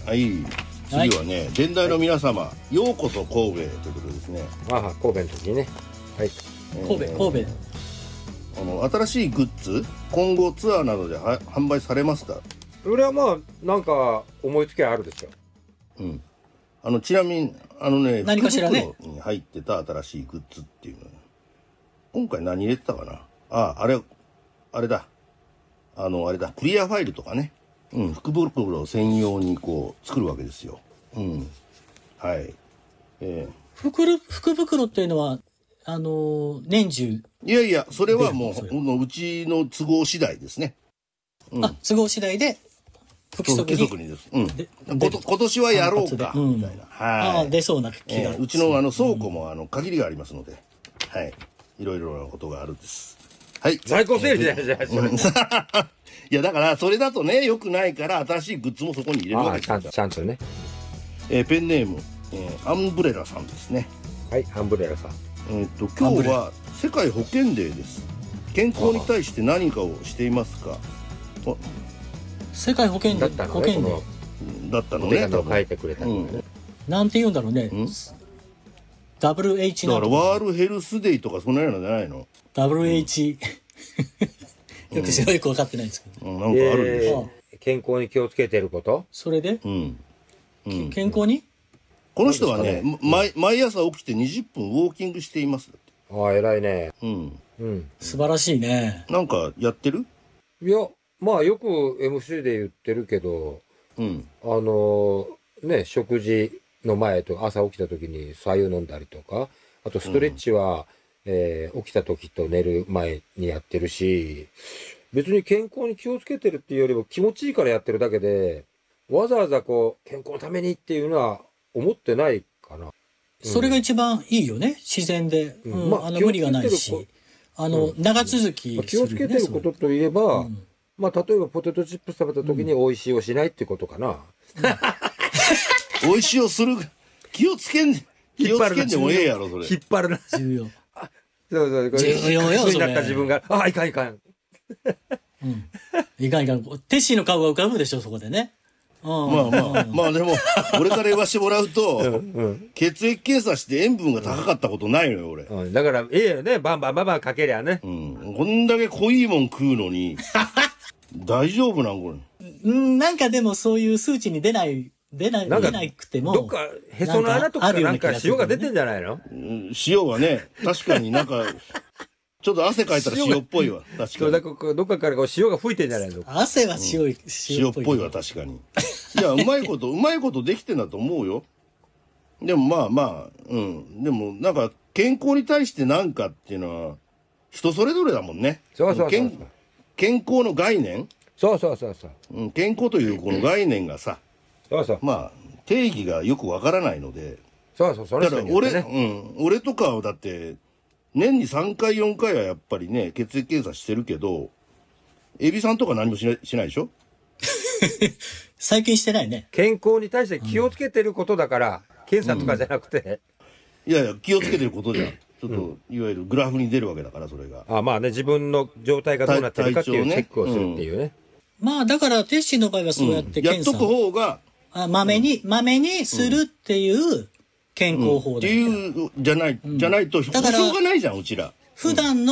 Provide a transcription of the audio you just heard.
はい、次はね、伝来の皆様、ようこそ神戸ということですね。 神戸の時にね。はい。 神戸。 新しいグッズ、今後ツアーなどで販売されますか？ それはまあなんか思いつきはあるですよ。 うん。ちなみに何かしらね、 福袋に入ってた新しいグッズっていうの、今回何入れてたかな。あれだ。クリアファイルとかね。うん、福袋専用にこう作るわけですよ。うん。はい。 福袋っていうのは年中。 いやいや、それはもううちの都合次第ですね。 うん、都合次第で不規則にです。うん。 今年はやろうかみたいな。はい。 出そうな気が。 うちの倉庫も限りがありますので、はい。いろいろなことがあるんです。はい。 在庫整理じゃないじゃん。 いやだからそれだとね良くないから新しいグッズもそこに入れるわけです。 ちゃんとね。 ペンネーム、アンブレラさんですね。 はい、アンブレラさん。 今日は世界保健デーです。健康に対して何かをしていますか？ 世界保健デーだったのね。 と書いてくれたのね。 なんて言うんだろうね。WH だからワールヘルスデーとかそんなようなじゃないの？ WH よく分かってないんですけど。 なんかあるでしょ。 健康に気をつけてること？ それで？健康に？ この人はね、毎朝起きて20分ウォーキングしています。 偉いね。 素晴らしいね。 なんかやってる？ いや、まあよく MC で言ってるけど、ね、食事の前と朝起きた時に白湯飲んだりとか、あとストレッチは、起きた時と寝る前にやってるし、別に健康に気をつけてるっていうよりも気持ちいいからやってるだけで、わざわざこう健康のためにっていうのは思ってないかな。 それが一番いいよね。自然で、無理がないし、長続きするね。 気をつけてることといえば、まあ例えばポテトチップス食べた時に美味しいをしないってことかな。 美味しいをする、気をつけんでもええやろそれ。 引っ張るな。 重要。 そう重要よ。 薬になった自分が、いかん。 いかん。テッシーの顔が浮かぶでしょそこでね。 まあでも俺から言わしてもらうと、血液検査して塩分が高かったことないのよ俺。 だからよね、バンバンかけりゃね。 こんだけ濃いもん食うのに大丈夫なんこれ。 なんかでもそういう数値に出なくてもどっかへその穴とかなんか塩が出てんじゃないの？ 塩はね、確かになんかちょっと汗かいたら塩っぽいわ。確かに。 どっかからこう塩が吹いてんじゃないの？ 汗は塩っぽいわ確かに。いやうまいことできてんだと思うよ。でもでもなんか健康に対してなんかっていうのは人それぞれだもんね。 そう。 健康の概念。 そう。 健康というこの概念がさ、定義がよくわからないので。 それだから俺とかはだって年に3回4回はやっぱりね血液検査してるけど、エビさんとか何もしないでしょ？ 最近してないね。 健康に対して気をつけてることだから、検査とかじゃなくて、 いや気をつけてることじゃん。ちょっといわゆるグラフに出るわけだからそれが。 まあね、自分の状態がどうなってるかっていうチェックをするっていうね。 だからテッシーの場合はそうやって検査やっとく方がまめにするっていう健康法だっていうじゃないとしょうがないじゃんうちら。 普段の